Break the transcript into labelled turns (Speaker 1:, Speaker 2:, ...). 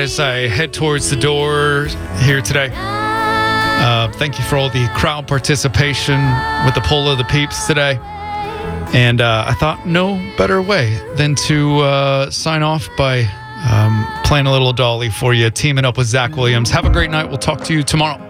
Speaker 1: as I head towards the door here today. Thank you for all the crowd participation with the Poll of the Peeps today. And I thought no better way than to sign off by playing a little Dolly for you, teaming up with Zach Williams. Have a great night. We'll talk to you tomorrow.